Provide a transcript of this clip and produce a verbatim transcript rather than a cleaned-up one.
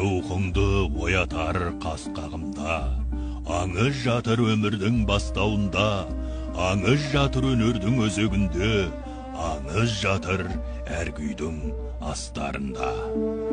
рухыңды оятар қас қағымда, аңыз жатыр өмірдің бастауында, аңыз жатыр өнердің өзегінде, аңыз жатыр әр күйдің астарында.